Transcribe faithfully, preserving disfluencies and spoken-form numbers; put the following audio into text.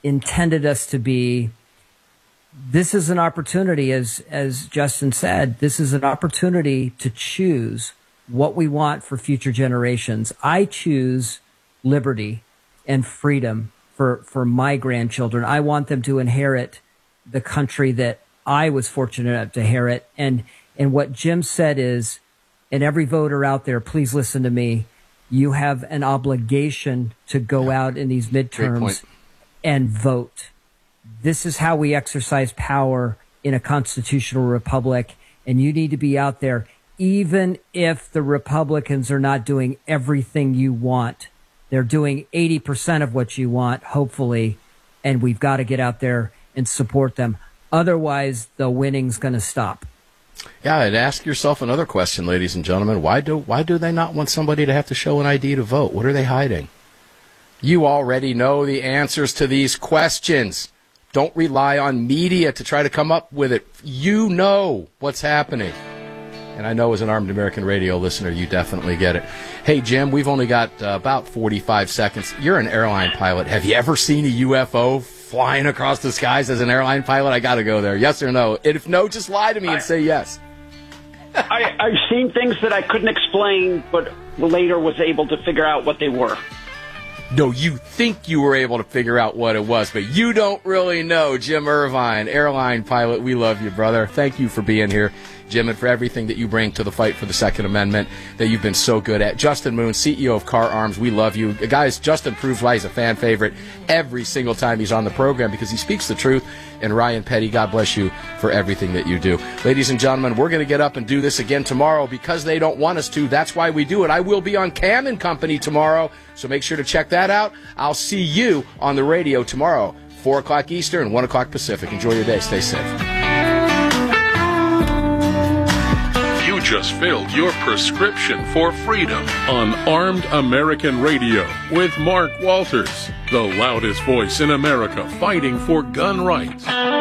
intended us to be. This is an opportunity, as as Justin said, this is an opportunity to choose what we want for future generations. I choose liberty and freedom for, for my grandchildren. I want them to inherit the country that I was fortunate enough to inherit. And, and what Jim said is, and every voter out there, please listen to me. You have an obligation to go yeah. out in these midterms and vote. This is how we exercise power in a constitutional republic. And you need to be out there, even if the Republicans are not doing everything you want. They're doing eighty percent of what you want, hopefully. And we've got to get out there and support them. Otherwise, the winning's going to stop. Yeah, and ask yourself another question, ladies and gentlemen. Why do why do they not want somebody to have to show an I D to vote? What are they hiding? You already know the answers to these questions. Don't rely on media to try to come up with it. You know what's happening. And I know as an Armed American Radio listener, you definitely get it. Hey, Jim, we've only got uh, about forty-five seconds. You're an airline pilot. Have you ever seen a U F O flying across the skies as an airline pilot? I got to go there. Yes or no? And if no, just lie to me and say yes. I, I've seen things that I couldn't explain, but later was able to figure out what they were. No, you think you were able to figure out what it was, but you don't really know. Jim Irvine, airline pilot, we love you, brother. Thank you for being here, Jim, and for everything that you bring to the fight for the Second Amendment that you've been so good at. Justin Moon, C E O of Car Arms, we love you. Guys, Justin proves why he's a fan favorite every single time he's on the program because he speaks the truth. And Ryan Petty, God bless you for everything that you do. Ladies and gentlemen, we're going to get up and do this again tomorrow because they don't want us to. That's why we do it. I will be on Cam and Company tomorrow, so make sure to check that out. I'll see you on the radio tomorrow, four o'clock Eastern, one o'clock Pacific. Enjoy your day. Stay safe. You just filled your prescription for freedom on Armed American Radio with Mark Walters, the loudest voice in America fighting for gun rights.